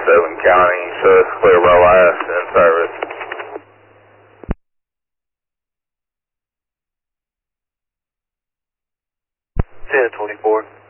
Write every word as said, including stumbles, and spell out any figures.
seven County, so it's clear by last in service. ten twenty-four.